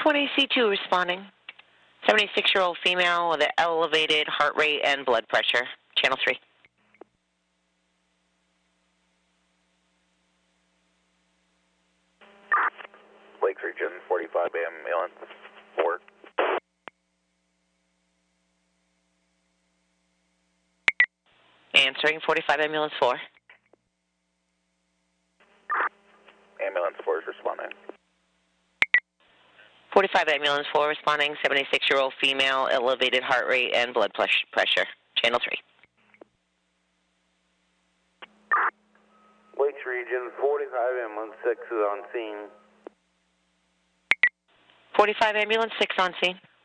20C2 responding. 76-year-old female with an elevated heart rate and blood pressure. Channel 3. Lakes Region, 45 ambulance 4. Answering 45 ambulance 4. Ambulance 4 is responding. 45 ambulance 4 responding. 76-year-old female, elevated heart rate and blood pressure. Channel 3. Lakes Region, 45 ambulance 6 is on scene. 45 ambulance 6 on scene.